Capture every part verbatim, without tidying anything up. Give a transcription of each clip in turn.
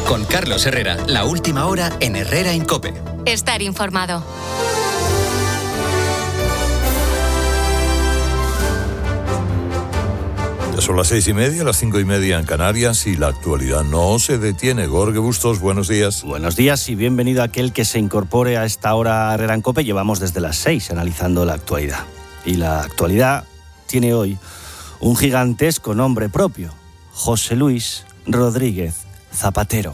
Con Carlos Herrera, la última hora en Herrera en COPE. Estar informado. Ya son las seis y media, las cinco y media en Canarias y la actualidad no se detiene. Jorge Bustos, buenos días. Buenos días y bienvenido a aquel que se incorpore a esta hora a Herrera en COPE. Llevamos desde las seis analizando la actualidad. Y la actualidad tiene hoy un gigantesco nombre propio: José Luis Rodríguez Zapatero.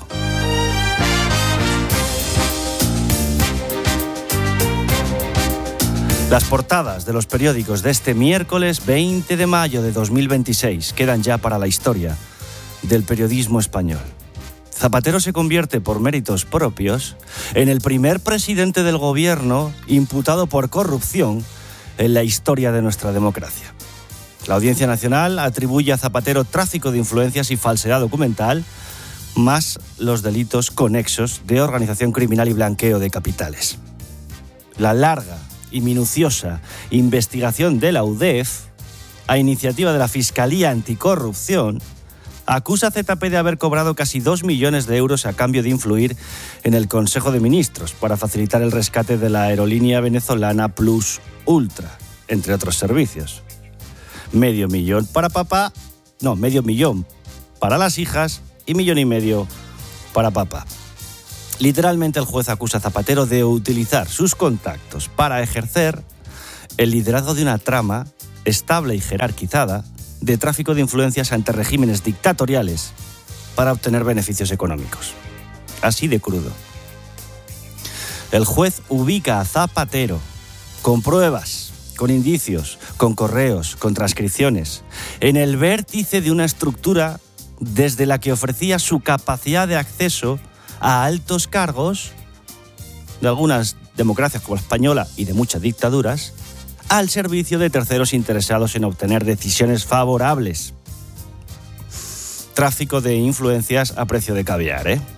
Las portadas de los periódicos de este miércoles veinte de mayo de dos mil veintiséis quedan ya para la historia del periodismo español. Zapatero se convierte, por méritos propios, en el primer presidente del gobierno imputado por corrupción en la historia de nuestra democracia. La Audiencia Nacional atribuye a Zapatero tráfico de influencias y falsedad documental, más los delitos conexos de organización criminal y blanqueo de capitales. La larga y minuciosa investigación de la U D E F, a iniciativa de la Fiscalía Anticorrupción, acusa a Z P de haber cobrado casi dos millones de euros a cambio de influir en el Consejo de Ministros para facilitar el rescate de la aerolínea venezolana Plus Ultra, entre otros servicios. Medio millón para papá, no, medio millón para las hijas y millón y medio para papá. Literalmente, el juez acusa a Zapatero de utilizar sus contactos para ejercer el liderazgo de una trama estable y jerarquizada de tráfico de influencias ante regímenes dictatoriales para obtener beneficios económicos. Así de crudo. El juez ubica a Zapatero con pruebas, con indicios, con correos, con transcripciones, en el vértice de una estructura desde la que ofrecía su capacidad de acceso a altos cargos de algunas democracias como la española y de muchas dictaduras, al servicio de terceros interesados en obtener decisiones favorables. Tráfico de influencias a precio de caviar, ¿eh?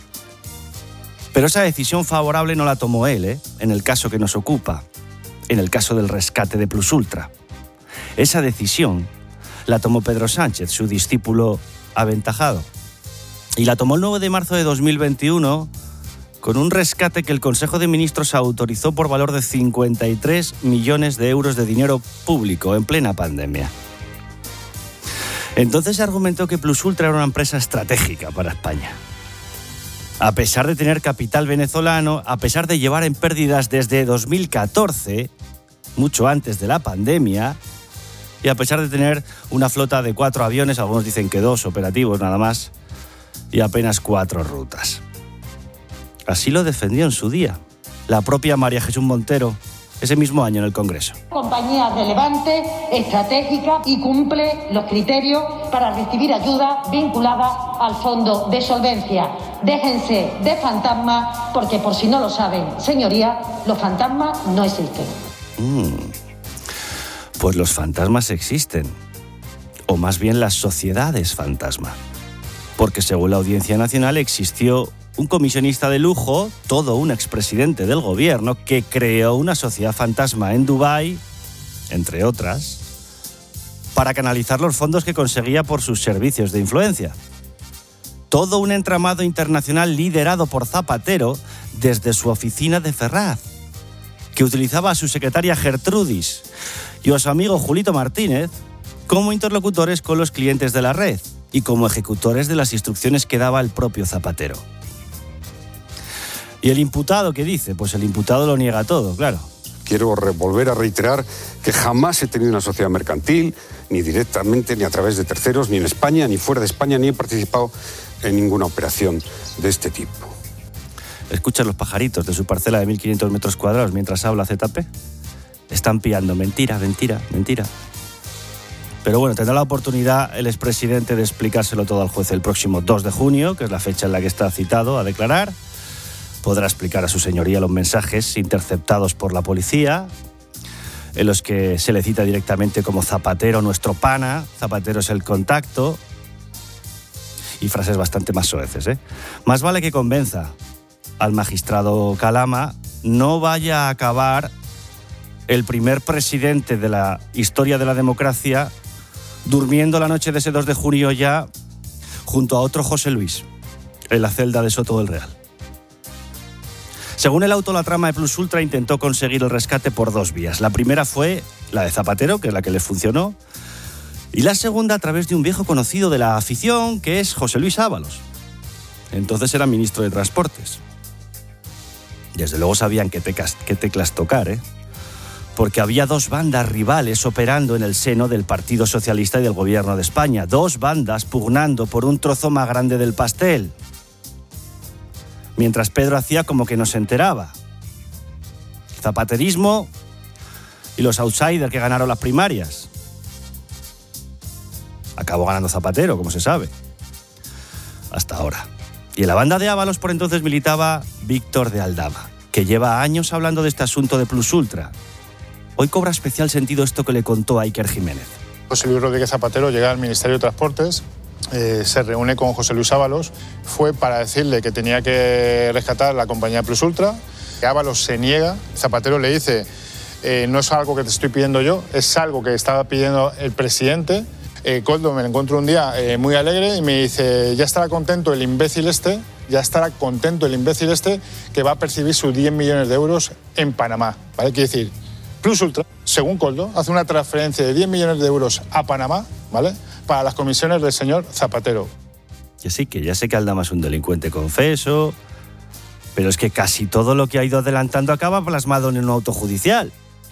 Pero esa decisión favorable no la tomó él, ¿eh? En el caso que nos ocupa, en el caso del rescate de Plus Ultra. Esa decisión la tomó Pedro Sánchez, su discípulo aventajado. Y la tomó el nueve de marzo de dos mil veintiuno con un rescate que el Consejo de Ministros autorizó por valor de cincuenta y tres millones de euros de dinero público en plena pandemia. Entonces se argumentó que Plus Ultra era una empresa estratégica para España. A pesar de tener capital venezolano, a pesar de llevar en pérdidas desde dos mil catorce, mucho antes de la pandemia, y a pesar de tener una flota de cuatro aviones, algunos dicen que dos operativos nada más, y apenas cuatro rutas. Así lo defendió en su día la propia María Jesús Montero, ese mismo año en el Congreso. Compañía relevante, estratégica y cumple los criterios para recibir ayuda vinculada al fondo de solvencia. Déjense de fantasmas, porque por si no lo saben, señoría, los fantasmas no existen. Mm, pues los fantasmas existen, o más bien las sociedades fantasma. Porque según la Audiencia Nacional existió un comisionista de lujo, todo un expresidente del gobierno, que creó una sociedad fantasma en Dubái, entre otras, para canalizar los fondos que conseguía por sus servicios de influencia. Todo un entramado internacional liderado por Zapatero desde su oficina de Ferraz, que utilizaba a su secretaria Gertrudis y a su amigo Julito Martínez como interlocutores con los clientes de la red y como ejecutores de las instrucciones que daba el propio Zapatero. ¿Y el imputado qué dice? Pues el imputado lo niega todo, claro. Quiero volver a reiterar que jamás he tenido una sociedad mercantil, ni directamente, ni a través de terceros, ni en España, ni fuera de España, ni he participado en ninguna operación de este tipo. ¿Escuchan los pajaritos de su parcela de mil quinientos metros cuadrados mientras habla Z P? Están pillando mentira, mentira, mentira. Pero bueno, tendrá la oportunidad el expresidente de explicárselo todo al juez el próximo dos de junio, que es la fecha en la que está citado a declarar. Podrá explicar a su señoría los mensajes interceptados por la policía, en los que se le cita directamente como Zapatero nuestro pana, Zapatero es el contacto, y frases bastante más soeces, ¿eh? Más vale que convenza al magistrado Calama, no vaya a acabar el primer presidente de la historia de la democracia durmiendo la noche de ese dos de junio ya junto a otro José Luis, en la celda de Soto del Real. Según el auto, la trama de Plus Ultra intentó conseguir el rescate por dos vías. La primera fue la de Zapatero, que es la que les funcionó, y la segunda a través de un viejo conocido de la afición, que es José Luis Ábalos. Entonces era ministro de Transportes. Desde luego sabían qué teclas, qué teclas tocar, ¿eh? Porque había dos bandas rivales operando en el seno del Partido Socialista y del Gobierno de España. Dos bandas pugnando por un trozo más grande del pastel. Mientras Pedro hacía como que no se enteraba. Zapaterismo y los outsiders que ganaron las primarias. Acabó ganando Zapatero, como se sabe. Hasta ahora. Y en la banda de Ábalos por entonces militaba Víctor de Aldama, que lleva años hablando de este asunto de Plus Ultra. Hoy cobra especial sentido esto que le contó a Iker Jiménez. José Luis Rodríguez Zapatero llega al Ministerio de Transportes, eh, se reúne con José Luis Ábalos, fue para decirle que tenía que rescatar la compañía Plus Ultra. Ábalos se niega, Zapatero le dice, eh, no es algo que te estoy pidiendo yo, es algo que estaba pidiendo el presidente. Eh, Koldo me encuentro un día eh, muy alegre y me dice, ya estará contento el imbécil este, ya estará contento el imbécil este que va a percibir sus diez millones de euros en Panamá. ¿Vale? Quiere decir, Plus Ultra, según Koldo, hace una transferencia de diez millones de euros a Panamá, ¿vale?, para las comisiones del señor Zapatero. Que sí, que ya sé que Aldama es un delincuente confeso, pero es que casi todo lo que ha ido adelantando acaba plasmado en un auto judicial.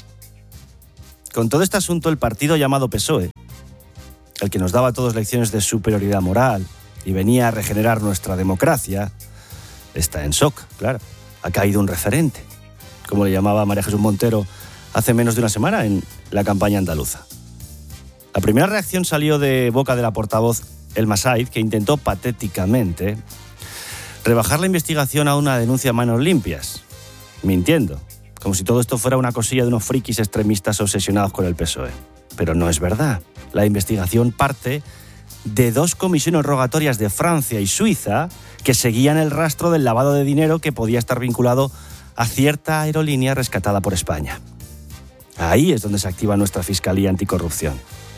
Con todo este asunto, el partido llamado P S O E, el que nos daba a todos lecciones de superioridad moral y venía a regenerar nuestra democracia, está en shock, claro. Ha caído un referente, como le llamaba María Jesús Montero hace menos de una semana en la campaña andaluza. La primera reacción salió de boca de la portavoz Elma Said, que intentó patéticamente rebajar la investigación a una denuncia a manos limpias, mintiendo, como si todo esto fuera una cosilla de unos frikis extremistas obsesionados con el P S O E. Pero no es verdad. La investigación parte de dos comisiones rogatorias de Francia y Suiza que seguían el rastro del lavado de dinero que podía estar vinculado a cierta aerolínea rescatada por España. Ahí es donde se activa nuestra Fiscalía Anticorrupción.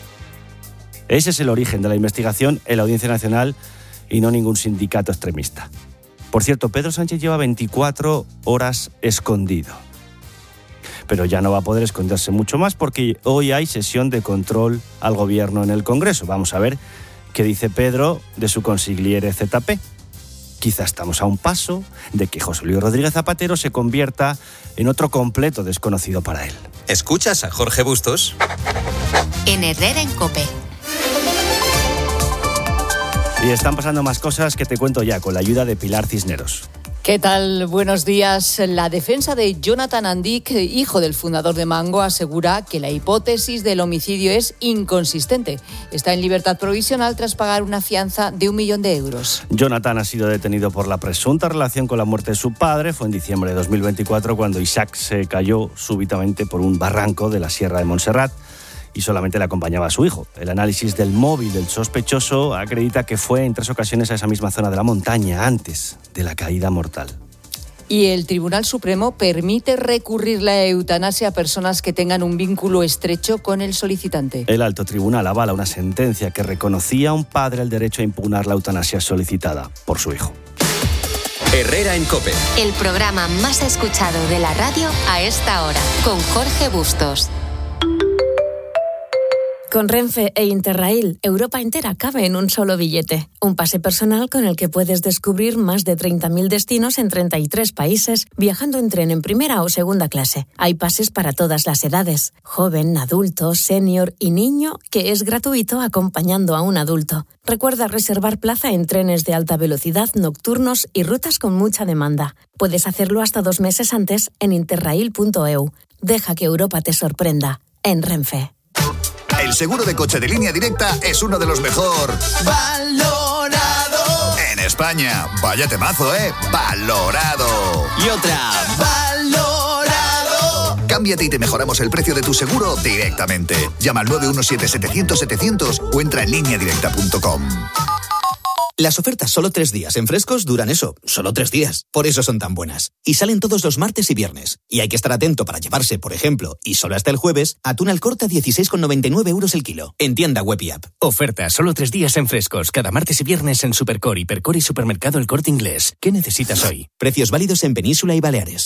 Ese es el origen de la investigación en la Audiencia Nacional y no ningún sindicato extremista. Por cierto, Pedro Sánchez lleva veinticuatro horas escondido. Pero ya no va a poder esconderse mucho más porque hoy hay sesión de control al gobierno en el Congreso. Vamos a ver qué dice Pedro de su consigliere Z P. Quizá estamos a un paso de que José Luis Rodríguez Zapatero se convierta en otro completo desconocido para él. ¿Escuchas a Jorge Bustos? En Herrera en COPE. Y están pasando más cosas que te cuento ya con la ayuda de Pilar Cisneros. ¿Qué tal? Buenos días. La defensa de Jonathan Andic, hijo del fundador de Mango, asegura que la hipótesis del homicidio es inconsistente. Está en libertad provisional tras pagar una fianza de un millón de euros. Jonathan ha sido detenido por la presunta relación con la muerte de su padre. Fue en diciembre de dos mil veinticuatro cuando Isaac se cayó súbitamente por un barranco de la Sierra de Montserrat y solamente le acompañaba a su hijo. El análisis del móvil del sospechoso acredita que fue en tres ocasiones a esa misma zona de la montaña antes de la caída mortal. Y el Tribunal Supremo permite recurrir la eutanasia a personas que tengan un vínculo estrecho con el solicitante. El alto tribunal avala una sentencia que reconocía a un padre el derecho a impugnar la eutanasia solicitada por su hijo. Herrera en COPE. El programa más escuchado de la radio a esta hora, con Jorge Bustos. Con Renfe e Interrail, Europa entera cabe en un solo billete. Un pase personal con el que puedes descubrir más de treinta mil destinos en treinta y tres países, viajando en tren en primera o segunda clase. Hay pases para todas las edades, joven, adulto, senior y niño, que es gratuito acompañando a un adulto. Recuerda reservar plaza en trenes de alta velocidad, nocturnos y rutas con mucha demanda. Puedes hacerlo hasta dos meses antes en interrail punto e u. Deja que Europa te sorprenda. En Renfe. El seguro de coche de Línea Directa es uno de los mejor valorado en España. Vaya temazo, ¿eh? Valorado. Y otra. Valorado. Cámbiate y te mejoramos el precio de tu seguro directamente. Llama al nueve uno siete, setecientos, setecientos o entra en línea directa punto com. Las ofertas solo tres días en Frescos duran eso, solo tres días. Por eso son tan buenas. Y salen todos los martes y viernes. Y hay que estar atento para llevarse, por ejemplo, y solo hasta el jueves, atún al corte a dieciséis con noventa y nueve euros el kilo. En tienda web y app. Ofertas solo tres días en Frescos. Cada martes y viernes en Supercore, Hipercore y Supermercado El Corte Inglés. ¿Qué necesitas hoy? Precios válidos en Península y Baleares.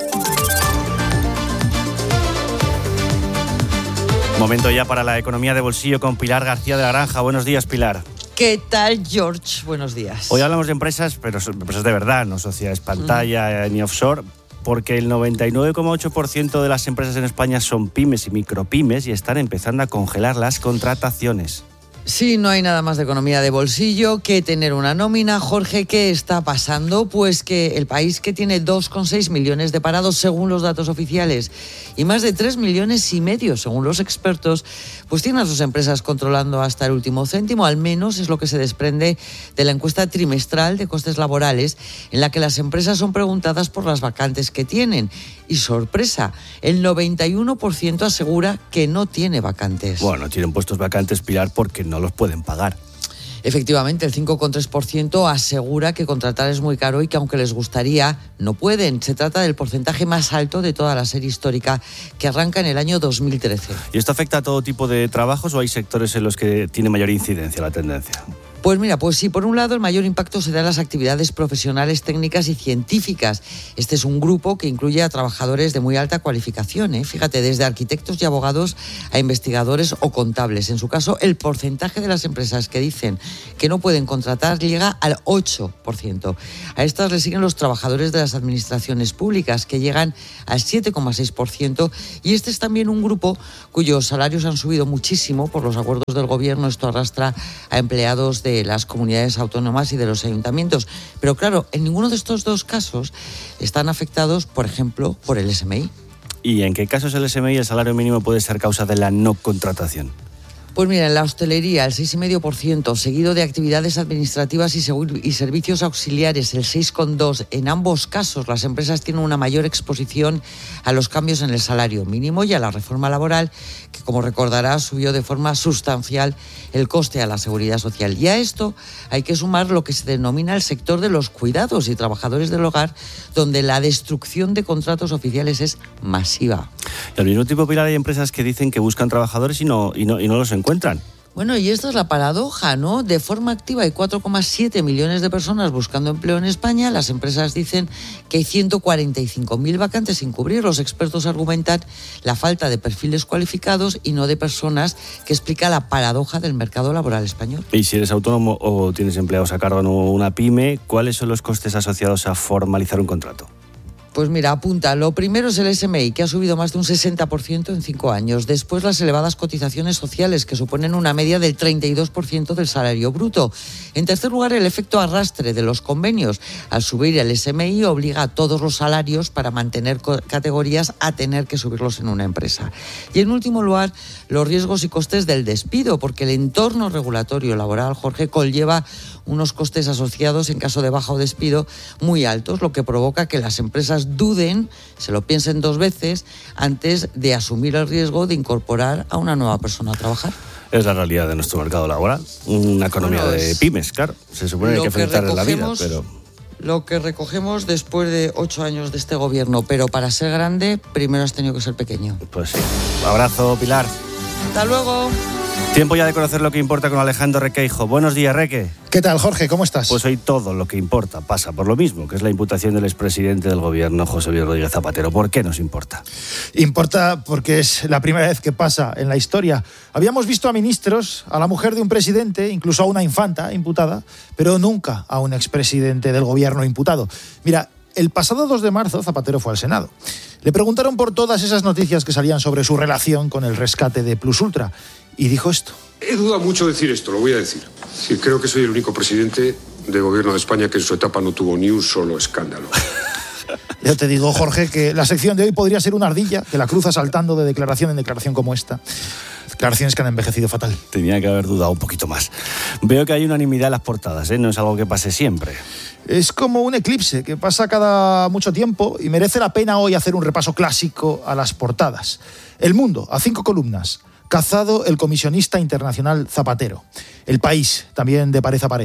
Momento ya para la economía de bolsillo con Pilar García de la Granja. Buenos días, Pilar. ¿Qué tal, George? Buenos días. Hoy hablamos de empresas, pero son empresas de verdad, no sociedades pantalla mm. ni offshore, porque el noventa y nueve coma ocho por ciento de las empresas en España son pymes y micropymes y están empezando a congelar las contrataciones. Sí, no hay nada más de economía de bolsillo que tener una nómina. Jorge, ¿qué está pasando? Pues que el país, que tiene dos coma seis millones de parados según los datos oficiales y más de tres millones y medio según los expertos, pues tiene a sus empresas controlando hasta el último céntimo, al menos es lo que se desprende de la encuesta trimestral de costes laborales, en la que las empresas son preguntadas por las vacantes que tienen. Y sorpresa, el noventa y uno por ciento asegura que no tiene vacantes. Bueno, tienen puestos vacantes, Pilar, porque no los pueden pagar. Efectivamente, el cinco coma tres por ciento asegura que contratar es muy caro y que aunque les gustaría, no pueden. Se trata del porcentaje más alto de toda la serie histórica, que arranca en el año dos mil trece. ¿Y esto afecta a todo tipo de trabajos o hay sectores en los que tiene mayor incidencia la tendencia? Pues mira, pues sí, por un lado el mayor impacto se da en las actividades profesionales, técnicas y científicas. Este es un grupo que incluye a trabajadores de muy alta cualificación, ¿eh? Fíjate, desde arquitectos y abogados a investigadores o contables. En su caso, el porcentaje de las empresas que dicen que no pueden contratar llega al ocho por ciento. A estas le siguen los trabajadores de las administraciones públicas, que llegan al siete coma seis por ciento, y este es también un grupo cuyos salarios han subido muchísimo por los acuerdos del gobierno. Esto arrastra a empleados de las comunidades autónomas y de los ayuntamientos. Pero claro, en ninguno de estos dos casos están afectados, por ejemplo, por el S M I. ¿Y en qué casos el S M I, el salario mínimo, puede ser causa de la no contratación? Pues mira, en la hostelería el seis coma cinco por ciento, seguido de actividades administrativas y, seguro, y servicios auxiliares el seis coma dos por ciento. En ambos casos las empresas tienen una mayor exposición a los cambios en el salario mínimo y a la reforma laboral, que como recordarás subió de forma sustancial el coste a la seguridad social. Y a esto hay que sumar lo que se denomina el sector de los cuidados y trabajadores del hogar, donde la destrucción de contratos oficiales es masiva. Y al mismo tiempo, Pilar, hay empresas que dicen que buscan trabajadores y no, y no, y no los encuentran. Bueno, y esta es la paradoja, ¿no? De forma activa hay cuatro coma siete millones de personas buscando empleo en España. Las empresas dicen que hay ciento cuarenta y cinco mil vacantes sin cubrir. Los expertos argumentan la falta de perfiles cualificados y no de personas, que explica la paradoja del mercado laboral español. Y si eres autónomo o tienes empleados a cargo en una pyme, ¿cuáles son los costes asociados a formalizar un contrato? Pues mira, apunta. Lo primero es el S M I, que ha subido más de un sesenta por ciento en cinco años. Después, las elevadas cotizaciones sociales, que suponen una media del treinta y dos por ciento del salario bruto. En tercer lugar, el efecto arrastre de los convenios. Al subir el S M I, obliga a todos los salarios para mantener categorías a tener que subirlos en una empresa. Y en último lugar, los riesgos y costes del despido, porque el entorno regulatorio laboral, Jorge, conlleva unos costes asociados en caso de baja o despido muy altos, lo que provoca que las empresas duden, se lo piensen dos veces antes de asumir el riesgo de incorporar a una nueva persona a trabajar. Es la realidad de nuestro mercado laboral, una economía bueno, de pymes, claro. Se supone que hay que enfrentar en la vida, pero... Lo que recogemos después de ocho años de este gobierno, pero para ser grande, primero has tenido que ser pequeño. Pues sí. Un abrazo, Pilar. Hasta luego. Tiempo ya de conocer lo que importa con Alejandro Requeijo. Buenos días, Reque. ¿Qué tal, Jorge? ¿Cómo estás? Pues hoy todo lo que importa pasa por lo mismo, que es la imputación del expresidente del gobierno, José Luis Rodríguez Zapatero. ¿Por qué nos importa? Importa porque es la primera vez que pasa en la historia. Habíamos visto a ministros, a la mujer de un presidente, incluso a una infanta imputada, pero nunca a un expresidente del gobierno imputado. Mira, el pasado dos de marzo Zapatero fue al Senado. Le preguntaron por todas esas noticias que salían sobre su relación con el rescate de Plus Ultra y dijo esto. He dudado mucho decir esto, lo voy a decir. Sí, creo que soy el único presidente de gobierno de España que en su etapa no tuvo ni un solo escándalo. Yo te digo, Jorge, que la sección de hoy podría ser una ardilla que la cruza saltando de declaración en declaración como esta. Declaraciones que han envejecido fatal. Tenía que haber dudado un poquito más. Veo que hay unanimidad en las portadas, ¿eh? No es algo que pase siempre. Es como un eclipse que pasa cada mucho tiempo y merece la pena hoy hacer un repaso clásico a las portadas. El Mundo, a cinco columnas. Cazado el comisionista internacional Zapatero. El País, también de pared a pared.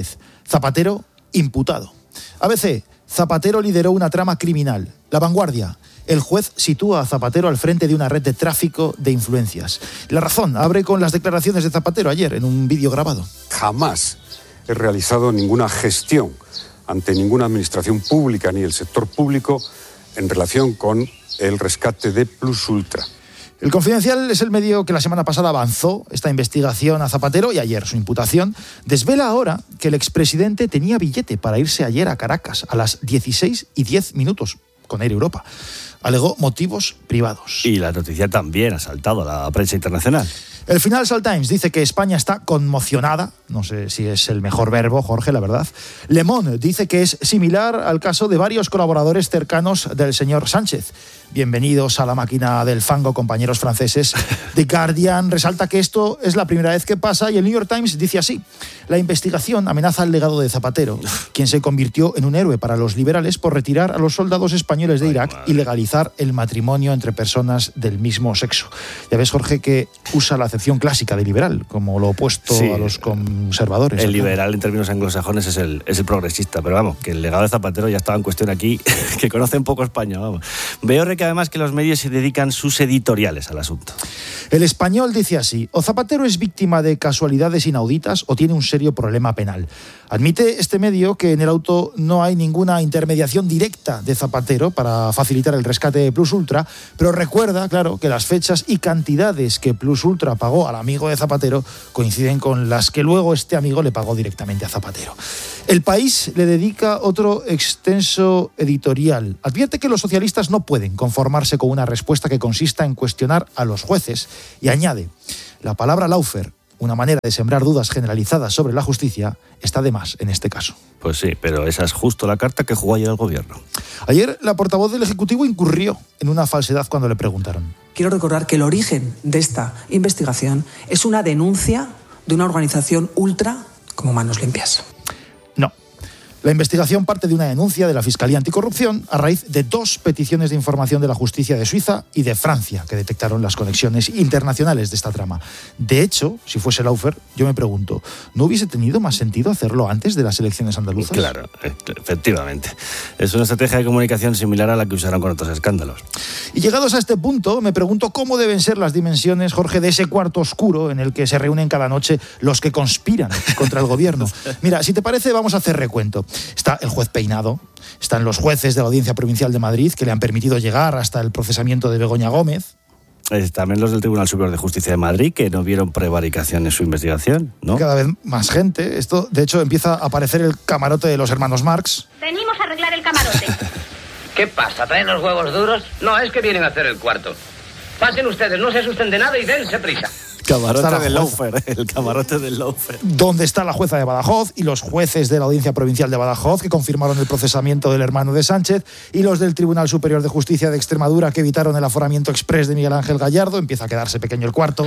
Zapatero imputado. A B C, Zapatero lideró una trama criminal. La Vanguardia, el juez sitúa a Zapatero al frente de una red de tráfico de influencias. La Razón abre con las declaraciones de Zapatero ayer en un vídeo grabado. Jamás he realizado ninguna gestión ante ninguna administración pública ni el sector público en relación con el rescate de Plus Ultra. El Confidencial es el medio que la semana pasada avanzó esta investigación a Zapatero y ayer su imputación. Desvela ahora que el expresidente tenía billete para irse ayer a Caracas a las dieciséis y diez minutos con Air Europa. Alegó motivos privados. Y la noticia también ha saltado a la prensa internacional. El Financial Times dice que España está conmocionada, no sé si es el mejor verbo, Jorge, la verdad. Le Monde dice que es similar al caso de varios colaboradores cercanos del señor Sánchez. Bienvenidos a la máquina del fango, compañeros franceses. The Guardian resalta que esto es la primera vez que pasa y el New York Times dice así: la investigación amenaza el legado de Zapatero, quien se convirtió en un héroe para los liberales por retirar a los soldados españoles de Irak y legalizar el matrimonio entre personas del mismo sexo. Ya ves, Jorge, que usa la acepción clásica de liberal, como lo opuesto sí, a los conservadores. El liberal en términos anglosajones es el, es el progresista, pero vamos, que el legado de Zapatero ya estaba en cuestión aquí, que conocen poco España, vamos. Veo que además que los medios se dedican sus editoriales al asunto. El Español dice así: o Zapatero es víctima de casualidades inauditas o tiene un serio problema penal. Admite este medio que en el auto no hay ninguna intermediación directa de Zapatero para facilitar el rescate de Plus Ultra, pero recuerda, claro, que las fechas y cantidades que Plus Ultra pagó al amigo de Zapatero coinciden con las que luego este amigo le pagó directamente a Zapatero. El País le dedica otro extenso editorial. Advierte que los socialistas no pueden conformarse con una respuesta que consista en cuestionar a los jueces y añade: la palabra lawfare, una manera de sembrar dudas generalizadas sobre la justicia, está de más en este caso. Pues sí, pero esa es justo la carta que jugó ayer el gobierno. Ayer la portavoz del Ejecutivo incurrió en una falsedad cuando le preguntaron. Quiero recordar que el origen de esta investigación es una denuncia de una organización ultra como Manos Limpias. No. La investigación parte de una denuncia de la Fiscalía Anticorrupción a raíz de dos peticiones de información de la justicia de Suiza y de Francia que detectaron las conexiones internacionales de esta trama. De hecho, si fuese lawfare, yo me pregunto, ¿no hubiese tenido más sentido hacerlo antes de las elecciones andaluzas? Claro, efectivamente. Es una estrategia de comunicación similar a la que usaron con otros escándalos. Y llegados a este punto, me pregunto cómo deben ser las dimensiones, Jorge, de ese cuarto oscuro en el que se reúnen cada noche los que conspiran contra el gobierno. Mira, si te parece, vamos a hacer recuento. Está el juez Peinado, están los jueces de la Audiencia Provincial de Madrid, que le han permitido llegar hasta el procesamiento de Begoña Gómez. Es también los del Tribunal Superior de Justicia de Madrid, que no vieron prevaricación en su investigación, ¿no? Cada vez más gente. Esto, de hecho, empieza a aparecer el camarote de los hermanos Marx. Venimos a arreglar el camarote. ¿Qué pasa? ¿Traen los huevos duros? No, es que vienen a hacer el cuarto. Pasen ustedes, no se asusten de nada y dense prisa. Camarote del lawfare, el camarote del lawfare. Donde está la jueza de Badajoz y los jueces de la Audiencia Provincial de Badajoz que confirmaron el procesamiento del hermano de Sánchez y los del Tribunal Superior de Justicia de Extremadura que evitaron el aforamiento exprés de Miguel Ángel Gallardo. Empieza a quedarse pequeño el cuarto.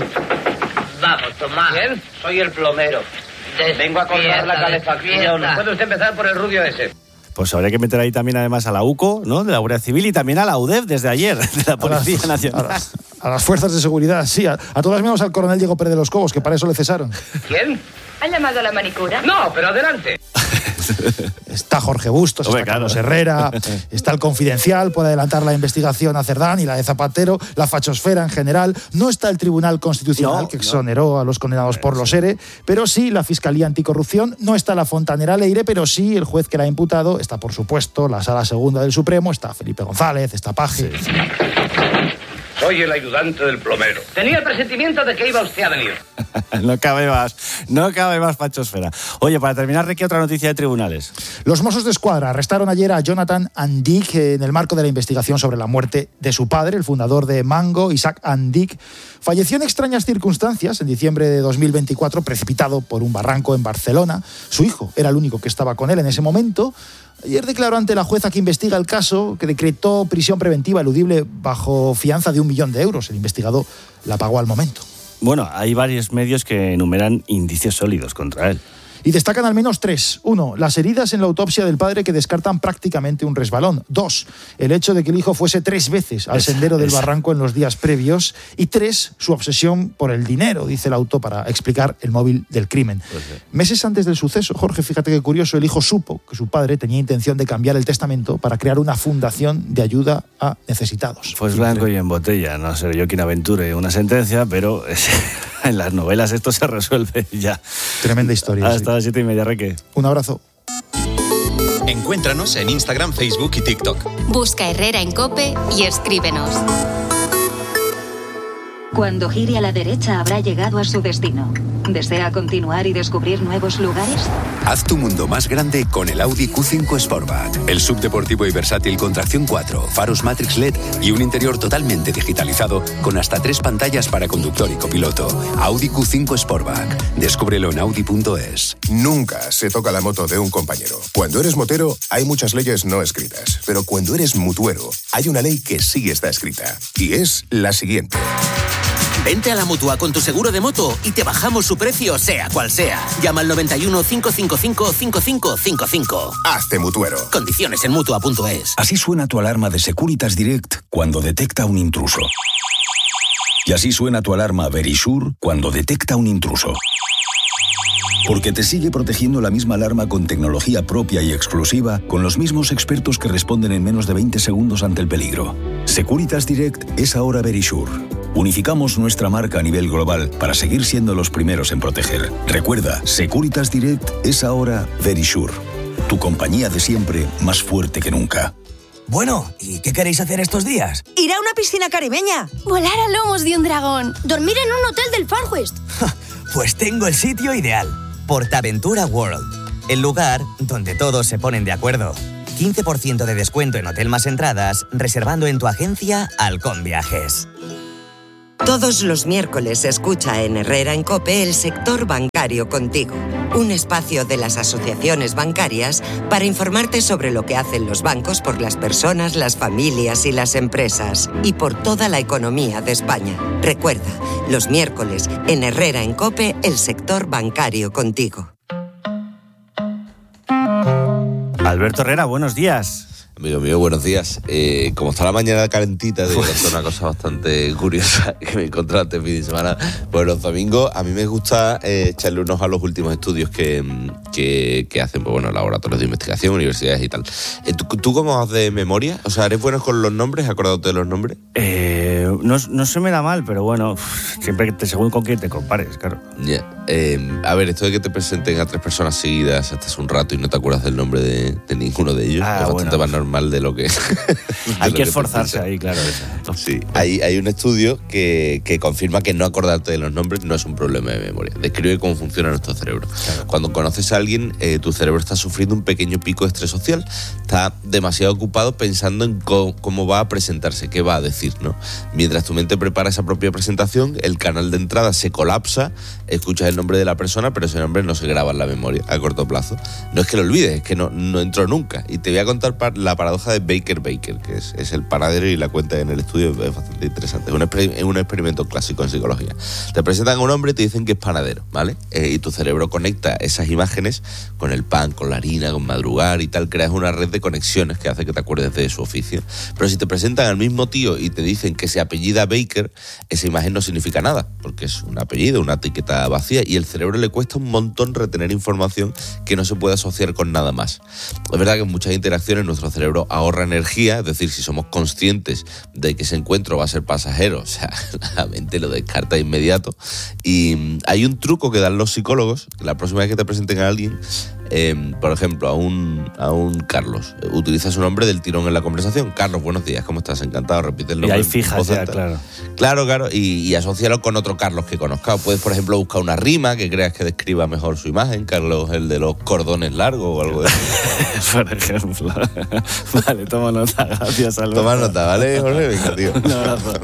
Vamos, Tomás. ¿Quién? Soy el plomero. Vengo a cortar la calefacción. ¿Puede usted empezar por el rubio ese? Pues habría que meter ahí también además a la U C O, ¿no?, de la Guardia Civil, y también a la U D E F desde ayer, de la Policía a las, Nacional. A las, a las fuerzas de seguridad, sí. A, a todas menos al coronel Diego Pérez de los Cobos, que para eso le cesaron. ¿Quién? ¿Han llamado a la manicura? No, pero adelante. Está Jorge Bustos, está Carlos Herrera, está el Confidencial, puede adelantar la investigación a Cerdán y la de Zapatero, la fachosfera en general. No está el Tribunal Constitucional, no, que exoneró no. a los condenados por los ERE, pero sí la Fiscalía Anticorrupción. No está la Fontanera Leire, pero sí el juez que la ha imputado. Está, por supuesto, la Sala Segunda del Supremo, está Felipe González, está Paje. Sí, sí. Soy el ayudante del plomero. Tenía el presentimiento de que iba usted a venir. No cabe más, no cabe más fachosfera. Oye, para terminar, Ricky, otra noticia de tribunales. Los Mossos de Escuadra arrestaron ayer a Jonathan Andik en el marco de la investigación sobre la muerte de su padre, el fundador de Mango, Isaac Andik. Falleció en extrañas circunstancias en diciembre de dos mil veinticuatro, precipitado por un barranco en Barcelona. Su hijo era el único que estaba con él en ese momento. Ayer declaró ante la jueza que investiga el caso que decretó prisión preventiva eludible bajo fianza de un millón de euros. El investigado la pagó al momento. Bueno, hay varios medios que enumeran indicios sólidos contra él. Y destacan al menos tres. Uno, las heridas en la autopsia del padre que descartan prácticamente un resbalón. Dos, el hecho de que el hijo fuese tres veces al sendero del barranco en los días previos. Y tres, su obsesión por el dinero, dice el auto, para explicar el móvil del crimen. Pues sí. Meses antes del suceso, Jorge, fíjate qué curioso, el hijo supo que su padre tenía intención de cambiar el testamento para crear una fundación de ayuda a necesitados. Pues blanco y en botella, no sé yo quién aventure una sentencia, pero en las novelas esto se resuelve ya. Tremenda historia. Hasta sí. las siete y media, Reque. Un abrazo. Encuéntranos en Instagram, Facebook y TikTok. Busca Herrera en COPE y escríbenos. Cuando gire a la derecha habrá llegado a su destino. ¿Desea continuar y descubrir nuevos lugares? Haz tu mundo más grande con el Audi Q cinco Sportback. El subdeportivo y versátil con tracción cuatro, faros Matrix L E D y un interior totalmente digitalizado con hasta tres pantallas para conductor y copiloto. Audi Q cinco Sportback. Descúbrelo en audi punto es. Nunca se toca la moto de un compañero. Cuando eres motero hay muchas leyes no escritas, pero cuando eres mutuero hay una ley que sí está escrita y es la siguiente. Vente a la Mutua con tu seguro de moto y te bajamos su precio, sea cual sea. Llama al noventa y uno, cinco cinco cinco, cinco cinco cinco cinco. Hazte mutuero. Condiciones en mutua punto es. Así suena tu alarma de Securitas Direct cuando detecta un intruso. Y así suena tu alarma Verisure cuando detecta un intruso. Porque te sigue protegiendo la misma alarma con tecnología propia y exclusiva, con los mismos expertos que responden en menos de veinte segundos ante el peligro. Securitas Direct es ahora Verisure. Unificamos nuestra marca a nivel global para seguir siendo los primeros en proteger. Recuerda, Securitas Direct es ahora Verisure. Tu compañía de siempre más fuerte que nunca. Bueno, ¿y qué queréis hacer estos días? Ir a una piscina caribeña. Volar a lomos de un dragón. Dormir en un hotel del Far West. Pues tengo el sitio ideal. Portaventura World. El lugar donde todos se ponen de acuerdo. quince por ciento de descuento en Hotel más entradas, reservando en tu agencia Halcón Viajes. Todos los miércoles se escucha en Herrera en COPE el sector bancario contigo. Un espacio de las asociaciones bancarias para informarte sobre lo que hacen los bancos por las personas, las familias y las empresas. Y por toda la economía de España. Recuerda, los miércoles en Herrera en COPE el sector bancario contigo. Alberto Herrera, buenos días. Amigo mío, buenos días. Eh, como está la mañana calentita, te voy a contar una cosa bastante curiosa que me encontré este fin de semana. Pues los domingos a mí me gusta eh, echarle unos a los últimos estudios que, que, que hacen, pues bueno, laboratorios de investigación, universidades y tal. Eh, ¿tú, ¿Tú cómo vas de memoria? O sea, ¿eres bueno con los nombres? ¿Acordándote de los nombres? Eh, no, no se me da mal, pero bueno, siempre te, según con quién te compares, claro. Ya. Yeah. Eh, a ver, esto de que te presenten a tres personas seguidas hasta hace un rato y no te acuerdas del nombre de, de ninguno de ellos, ah, es bastante bueno. más normal de lo que... de hay lo que esforzarse ahí, claro. Eso. Sí, hay, hay un estudio que, que confirma que no acordarte de los nombres no es un problema de memoria. Describe cómo funciona nuestro cerebro. Claro. Cuando conoces a alguien, eh, tu cerebro está sufriendo un pequeño pico de estrés social. Está demasiado ocupado pensando en cómo, cómo va a presentarse, qué va a decir, ¿no? Mientras tu mente prepara esa propia presentación, el canal de entrada se colapsa, escuchas el nombre de la persona, pero ese nombre no se graba en la memoria a corto plazo. No es que lo olvides, es que no, no entró nunca. Y te voy a contar la paradoja de Baker Baker, que es, es el panadero, y la cuenta en el estudio es bastante interesante. Es un, exper- un experimento clásico en psicología. Te presentan a un hombre y te dicen que es panadero, ¿vale? Eh, y tu cerebro conecta esas imágenes con el pan, con la harina, con madrugar y tal. Creas una red de conexiones que hace que te acuerdes de su oficio. Pero si te presentan al mismo tío y te dicen que se apellida Baker, esa imagen no significa nada, porque es un apellido, una etiqueta vacía, y el cerebro le cuesta un montón retener información que no se puede asociar con nada más. Es verdad que en muchas interacciones nuestro cerebro ahorra energía, es decir, si somos conscientes de que ese encuentro va a ser pasajero, o sea, la mente lo descarta de inmediato. Y hay un truco que dan los psicólogos, que la próxima vez que te presenten a alguien, eh, por ejemplo, a un, a un Carlos, utiliza su nombre del tirón en la conversación. Carlos, buenos días, ¿cómo estás? Encantado, repite el nombre. Y ahí fijas ya, claro. Claro, claro, y, y asócialo con otro Carlos que conozcas. Puedes, por ejemplo, buscar una rima que creas que describa mejor su imagen. Carlos, el de los cordones largos o algo de eso. Por ejemplo. Vale, toma nota, gracias, Alberto. Toma nota, ¿vale, Jorge? Venga, tío. Un abrazo.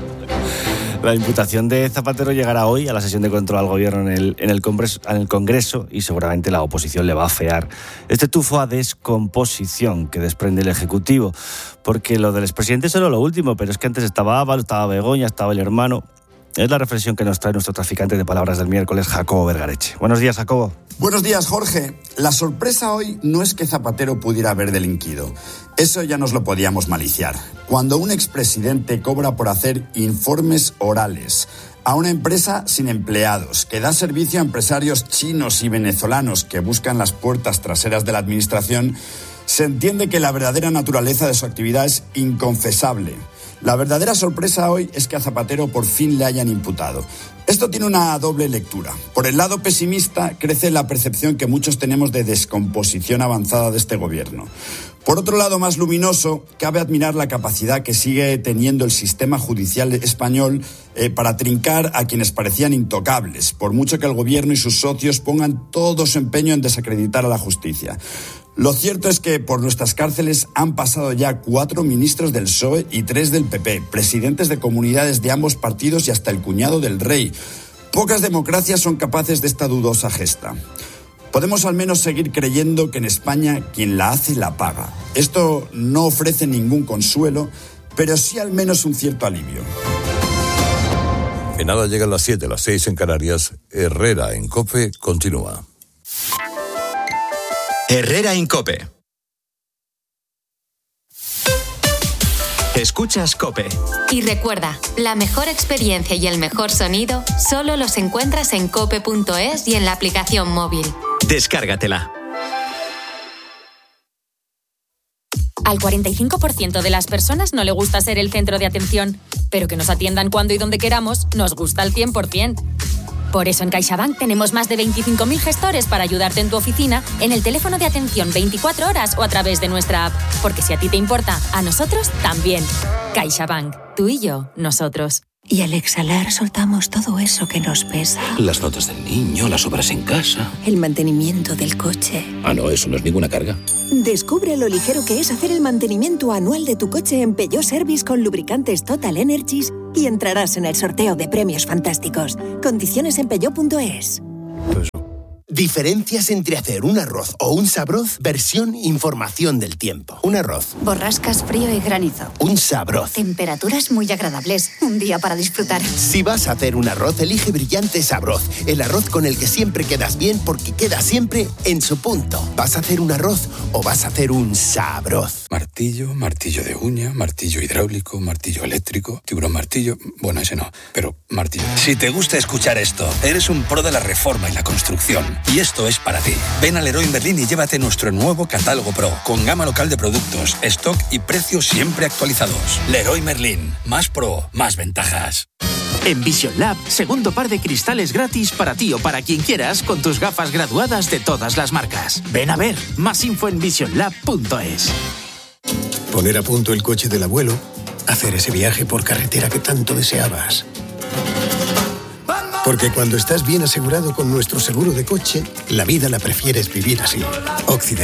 La imputación de Zapatero llegará hoy a la sesión de control al gobierno en el, en el, Congreso, en el Congreso y seguramente la oposición le va a afear este tufo a descomposición que desprende el Ejecutivo. Porque lo del expresidente es solo lo último, pero es que antes estaba Ábalos, estaba Begoña, estaba el hermano. Es la reflexión que nos trae nuestro traficante de palabras del miércoles, Jacobo Vergareche. Buenos días, Jacobo. Buenos días, Jorge. La sorpresa hoy no es que Zapatero pudiera haber delinquido. Eso ya nos lo podíamos maliciar. Cuando un expresidente cobra por hacer informes orales a una empresa sin empleados, que da servicio a empresarios chinos y venezolanos que buscan las puertas traseras de la administración, se entiende que la verdadera naturaleza de su actividad es inconfesable. La verdadera sorpresa hoy es que a Zapatero por fin le hayan imputado. Esto tiene una doble lectura. Por el lado pesimista, crece la percepción que muchos tenemos de descomposición avanzada de este gobierno. Por otro lado, más luminoso, cabe admirar la capacidad que sigue teniendo el sistema judicial español eh, para trincar a quienes parecían intocables, por mucho que el gobierno y sus socios pongan todo su empeño en desacreditar a la justicia. Lo cierto es que por nuestras cárceles han pasado ya cuatro ministros del P S O E y tres del P P, presidentes de comunidades de ambos partidos y hasta el cuñado del rey. Pocas democracias son capaces de esta dudosa gesta. Podemos al menos seguir creyendo que en España quien la hace la paga. Esto no ofrece ningún consuelo, pero sí al menos un cierto alivio. En nada llegan las siete, las seis en Canarias. Herrera en COPE continúa. Herrera en COPE. Escuchas COPE. Y recuerda, la mejor experiencia y el mejor sonido solo los encuentras en cope punto es y en la aplicación móvil. Descárgatela. Al cuarenta y cinco por ciento de las personas no le gusta ser el centro de atención, pero que nos atiendan cuando y donde queramos nos gusta al cien por ciento. Por eso en CaixaBank tenemos más de veinticinco mil gestores para ayudarte en tu oficina, en el teléfono de atención veinticuatro horas o a través de nuestra app. Porque si a ti te importa, a nosotros también. CaixaBank. Tú y yo, nosotros. Y al exhalar soltamos todo eso que nos pesa. Las notas del niño, las obras en casa. El mantenimiento del coche. Ah, no, eso no es ninguna carga. Descubre lo ligero que es hacer el mantenimiento anual de tu coche en Peugeot Service con lubricantes Total Energies y entrarás en el sorteo de premios fantásticos. Condiciones en peugeot punto es. Diferencias entre hacer un arroz o un sabroz, versión información del tiempo. Un arroz. Borrascas, frío y granizo. Un sabroz. Temperaturas muy agradables. Un día para disfrutar. Si vas a hacer un arroz, elige Brillante Sabroz. El arroz con el que siempre quedas bien porque queda siempre en su punto. ¿Vas a hacer un arroz o vas a hacer un sabroz? Martillo, martillo de uña, martillo hidráulico, martillo eléctrico, tiburón martillo... Bueno, ese no, pero martillo. Si te gusta escuchar esto, eres un pro de la reforma y la construcción. Y esto es para ti. Ven a Leroy Merlin y llévate nuestro nuevo catálogo Pro, con gama local de productos, stock y precios siempre actualizados. Leroy Merlin, más pro, más ventajas. En Vision Lab, segundo par de cristales gratis para ti o para quien quieras con tus gafas graduadas de todas las marcas. Ven a ver, más info en vision lab punto es. Poner a punto el coche del abuelo, hacer ese viaje por carretera que tanto deseabas. Porque cuando estás bien asegurado con nuestro seguro de coche, la vida la prefieres vivir así. Occidente.